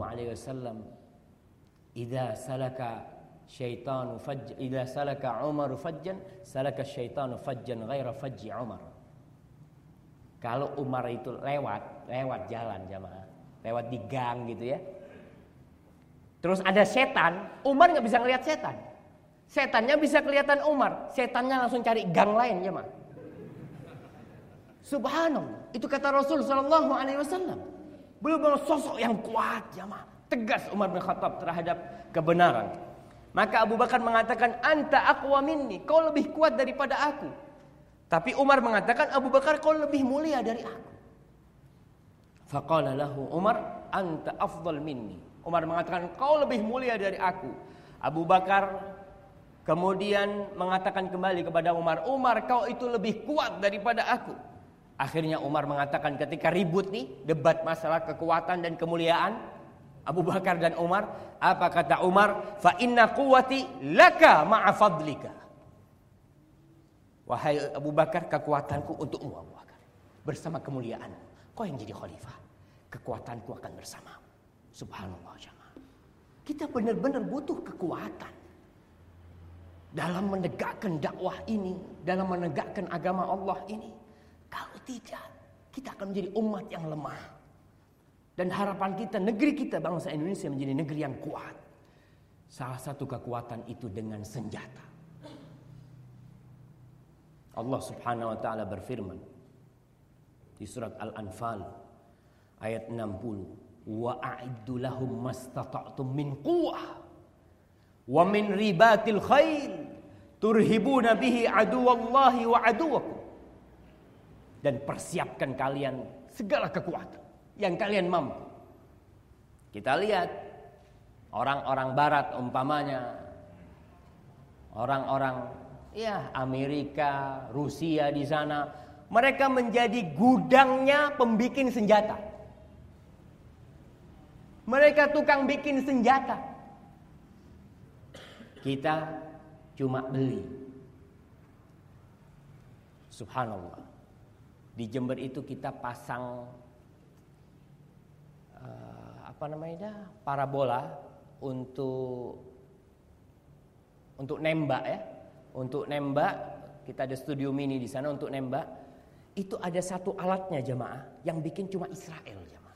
alaihi wasallam, idza salaka Umar fajjan, salaka syaitanu fajjan ghaira fajji Umar. Kalau Umar itu lewat jalan jamaah, lewat di gang gitu ya. Terus ada setan, Umar nggak bisa ngelihat setan. Setannya bisa kelihatan Umar, setannya langsung cari gang lain jamaah. Subhanallah, itu kata Rasul sallallahu alaihi wasallam. Belum sosok yang kuat jamaah, tegas Umar bin Khattab terhadap kebenaran. Maka Abu Bakar mengatakan, anta aqwa minni, kau lebih kuat daripada aku. Tapi Umar mengatakan, Abu Bakar kau lebih mulia dari aku. Faqala lahu Umar, anta afdal minni. Umar mengatakan, kau lebih mulia dari aku. Abu Bakar kemudian mengatakan kembali kepada Umar, Umar kau itu lebih kuat daripada aku. Akhirnya Umar mengatakan ketika ribut nih, debat masalah kekuatan dan kemuliaan Abu Bakar dan Umar, apa kata Umar? Fa inna quwwati laka ma'a fadlika. Wahai Abu Bakar, kekuatanku untukmu Abu Bakar, bersama kemuliaanmu. Kau yang jadi khalifah, kekuatanku akan bersamamu. Subhanallah jemaah. Kita benar-benar butuh kekuatan dalam menegakkan dakwah ini, dalam menegakkan agama Allah ini. Kalau tidak, kita akan menjadi umat yang lemah. Dan harapan kita, negeri kita, bangsa Indonesia menjadi negeri yang kuat. Salah satu kekuatan itu dengan senjata. Allah subhanahu wa ta'ala berfirman di surat Al-Anfal ayat 60. Wa a'iddu lahum mastata'tum min quwwah wa min ribatil khail turhibuna bihi aduwallahi wa aduwakum. Dan persiapkan kalian segala kekuatan yang kalian mampu. Kita lihat orang-orang barat umpamanya, orang-orang Amerika, Rusia di sana, mereka menjadi gudangnya pembikin senjata. Mereka tukang bikin senjata. Kita cuma beli. Subhanallah. Di Jember itu kita pasang parabola untuk nembak ya. Untuk nembak, kita ada studio mini di sana untuk nembak. Itu ada satu alatnya jemaah yang bikin cuma Israel jemaah.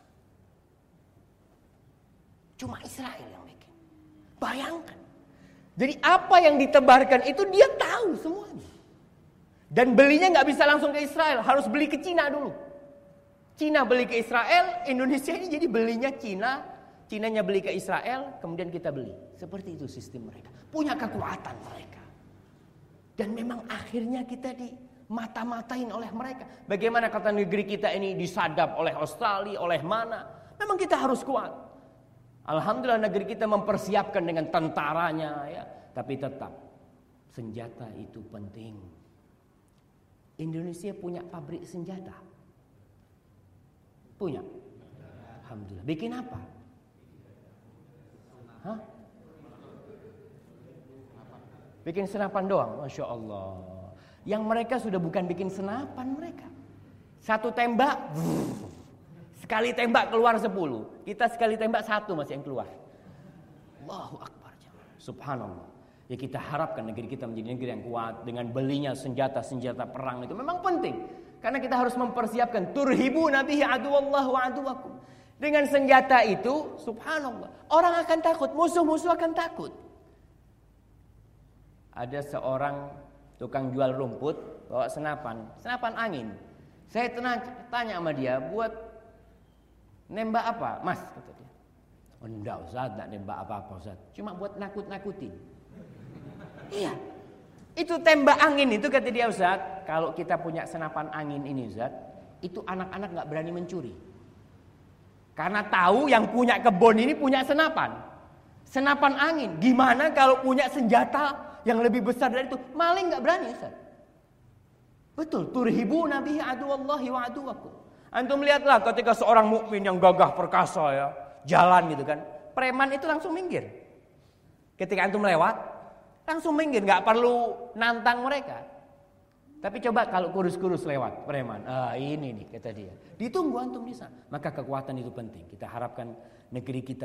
Cuma Israel yang bikin. Bayangkan. Jadi apa yang ditebarkan itu dia tahu semuanya. Dan belinya nggak bisa langsung ke Israel, harus beli ke Cina dulu. Cina beli ke Israel, Indonesia ini jadi belinya Cina, Cinanya beli ke Israel, kemudian kita beli. Seperti itu sistem mereka. Punya kekuatan mereka. Dan memang akhirnya kita dimata-matain oleh mereka. Bagaimana kata negeri kita ini disadap oleh Australia, oleh mana? Memang kita harus kuat. Alhamdulillah negeri kita mempersiapkan dengan tentaranya ya, tapi tetap senjata itu penting. Indonesia punya pabrik senjata? Punya? Alhamdulillah. Bikin apa? Hah? Bikin senapan doang? Masya Allah. Yang mereka sudah bukan bikin senapan mereka. Satu tembak, sekali tembak keluar 10. Kita sekali tembak 1 masih yang keluar. Allahu Akbar. Subhanallah. Ya kita harapkan negeri kita menjadi negeri yang kuat dengan belinya senjata-senjata perang itu memang penting. Karena kita harus mempersiapkan turhibu nabihi aduwallahu wa aduwakum. Dengan senjata itu, subhanallah, orang akan takut, musuh-musuh akan takut. Ada seorang tukang jual rumput bawa senapan angin. Saya tanya sama dia, buat nembak apa? Mas, kata dia. Oh, enggak Ustaz, enggak nembak apa-apa Ustaz. Cuma buat nakut-nakutin. Iya. Itu tembak angin itu kata dia Ustaz, kalau kita punya senapan angin ini Ustaz, itu anak-anak enggak berani mencuri. Karena tahu yang punya kebun ini punya senapan. Senapan angin. Gimana kalau punya senjata yang lebih besar dari itu? Maling enggak berani Ustaz. Betul, turhibu nabihi aduwallahi wa aduwakum. Antum lihatlah ketika seorang mukmin yang gagah perkasa ya, jalan gitu kan. Preman itu langsung minggir. Ketika antum lewat langsung minggir, nggak perlu nantang mereka. Tapi coba kalau kurus-kurus lewat preman, ini nih kata dia. Ditunggu antum di sana. Maka kekuatan itu penting. Kita harapkan negeri kita